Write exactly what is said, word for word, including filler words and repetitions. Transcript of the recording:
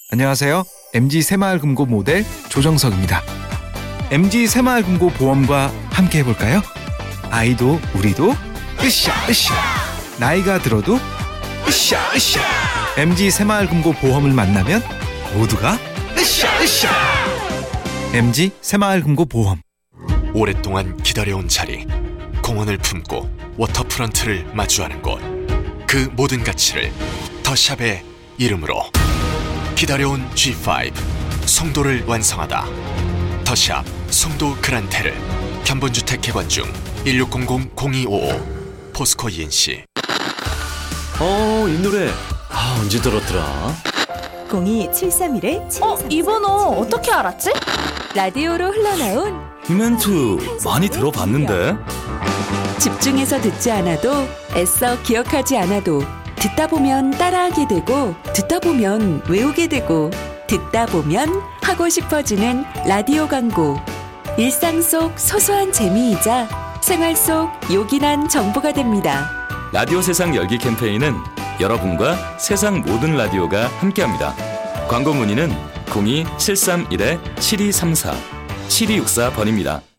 안녕하세요. 엠지 새마을금고 모델 조정석입니다. 엠지 새마을금고 보험과 함께 해볼까요? 아이도 우리도 으쌰 으쌰, 나이가 들어도 으쌰 으쌰. 엠지 새마을금고 보험을 만나면 모두가 으쌰 으쌰. 엠지 새마을금고 보험. 오랫동안 기다려온 자리, 공원을 품고 워터프런트를 마주하는 곳, 그 모든 가치를 더샵의 이름으로. 기다려온 지 파이브 송도를 완성하다. 더샵 송도 그란테르. 견본주택 개관 중. 일육공공 공이오오. 포스코 이엔씨. 어, 이 노래 아, 언제 들었더라? 공이 칠삼일 칠이삼사. 어? 이 번호 어떻게 알았지? 라디오로 흘러나온 이 멘트 많이 들어봤는데. 집중해서 듣지 않아도 애써 기억하지 않아도 듣다 보면 따라하게 되고 듣다 보면 외우게 되고 듣다 보면 하고 싶어지는 라디오 광고. 일상 속 소소한 재미이자 생활 속 요긴한 정보가 됩니다. 라디오 세상 열기 캠페인은 여러분과 세상 모든 라디오가 함께합니다. 광고 문의는 공이 칠삼일 칠이삼사 칠이육사 번입니다.